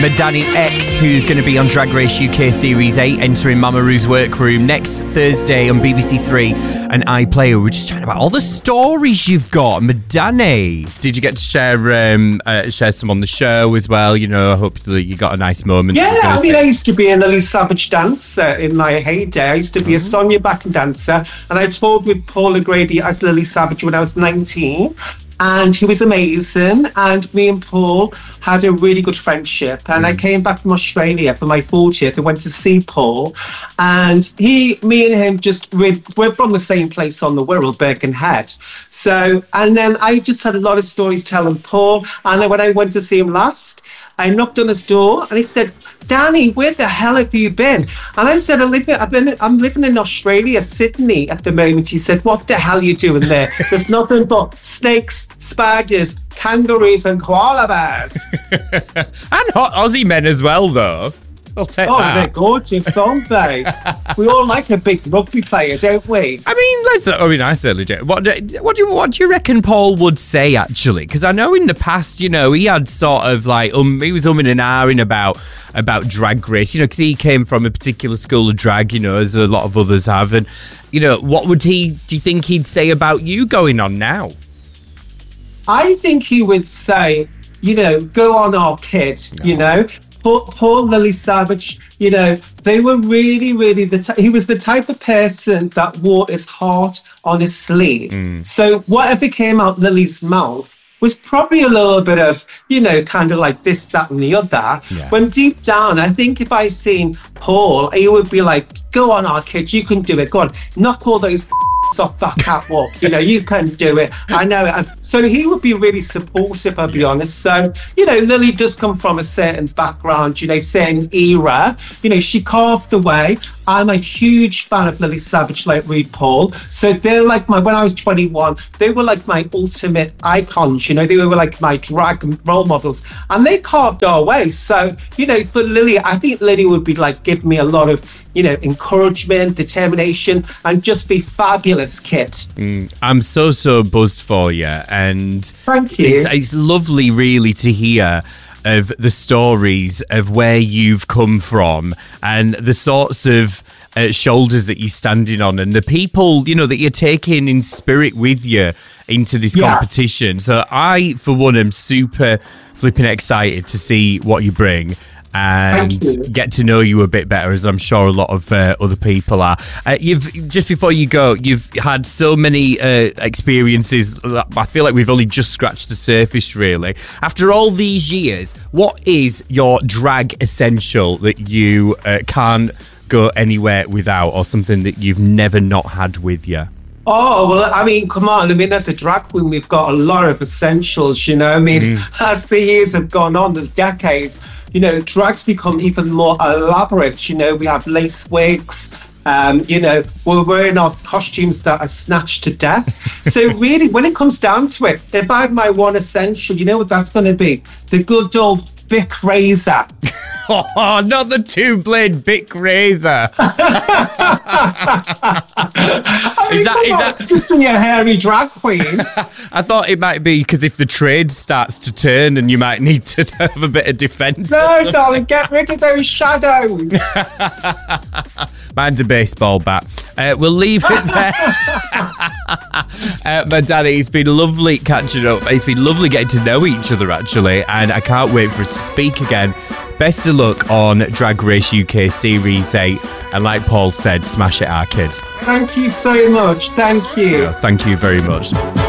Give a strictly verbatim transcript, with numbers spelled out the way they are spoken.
Danny X, who's going to be on Drag Race U K Series eight, entering Mama Ru's workroom next Thursday on B B C Three and iPlayer. We're just chatting about all the stories you've got. Madani, did you get to share um, uh, share some on the show as well? You know, I hope that you got a nice moment. Yeah, I mean, I used to be an Lily Savage dancer in my heyday. I used to be mm-hmm. a Sonia Bakken dancer, and I toured with Paul O'Grady as Lily Savage when I was nineteen. And he was amazing, and me and Paul had a really good friendship. And mm. I came back from Australia for my fortieth and went to see Paul. And he, me and him just, we're, we're from the same place on the Wirral, Birkenhead. So, and then I just had a lot of stories telling Paul. And then when I went to see him last, I knocked on his door and he said, Danny, where the hell have you been? And I said, I live, I've been, I'm living in Australia, Sydney at the moment. He said, what the hell are you doing there? There's nothing but snakes, spiders, kangaroos and koala bears. And hot Aussie men as well, though. I'll take oh, that. They're gorgeous, aren't they? We all like a big rugby player, don't we? I mean, let's. I mean, I certainly do. What, what do you What do you reckon Paul would say actually? Because I know in the past, you know, he had sort of like um, he was umming and ahhing about about Drag Race, you know, because he came from a particular school of drag, you know, as a lot of others have. And you know, what would he? Do you think he'd say about you going on now? I think he would say, you know, go on, our kid, no. you know. Paul, Paul Lily Savage, you know, they were really, really the t- he was the type of person that wore his heart on his sleeve. Mm. So whatever came out Lily's mouth was probably a little bit of, you know, kind of like this, that, and the other. Yeah. When deep down, I think if I seen Paul, he would be like, go on, our kid, you can do it. Go on, knock all those off that catwalk, you know, you can do it. I know it. And so he would be really supportive, I'll be honest. So, you know, Lily does come from a certain background, you know, certain era. You know, she carved the way. I'm a huge fan of Lily Savage, like Reed Paul. So they're like my, when I was twenty-one, they were like my ultimate icons, you know, they were like my drag role models. And they carved our way. So, you know, for Lily, I think Lily would be like, give me a lot of, you know, encouragement, determination, and just be fabulous, kid. Mm, I'm so, so buzzed for you. And thank you. It's, it's lovely, really, to hear of the stories of where you've come from and the sorts of uh, shoulders that you're standing on and the people, you know, that you're taking in spirit with you into this yeah. competition. So I, for one, am super flipping excited to see what you bring and get to know you a bit better, as I'm sure a lot of uh, other people are. Uh, you've just before you go, you've had so many uh, experiences. I feel like we've only just scratched the surface, really. After all these years, what is your drag essential that you uh, can't go anywhere without, or something that you've never not had with you? Oh, well, I mean, come on. I mean, as a drag queen, we've got a lot of essentials, you know. I mean, mm. as the years have gone on, the decades, you know, drag's become even more elaborate. You know, we have lace wigs. Um, you know, we're wearing our costumes that are snatched to death. So really, when it comes down to it, if I had my one essential, you know what that's going to be? The good old Bic razor. Oh, not the two-blade Bic razor. I mean, is that, is on, that just in your hairy drag queen? I thought it might be because if the trade starts to turn and you might need to have a bit of defence. No, darling, get rid of those shadows. Mine's a baseball bat. Uh, we'll leave it there. uh, Madani, it's been lovely catching up. It's been lovely getting to know each other, actually, and I can't wait for us to speak again. Best of luck on Drag Race U K Series eight. And like Paul said, smash it, our kids. Thank you so much. Thank you. Yeah, thank you very much.